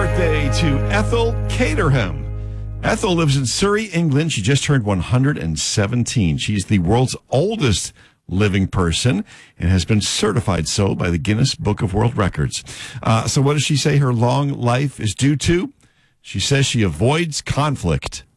birthday to Ethel Caterham. Ethel lives in Surrey, England. She just turned 117. She's the world's oldest living person and has been certified so by the Guinness Book of World Records. So what does she say her long life is due to? She says she avoids conflict.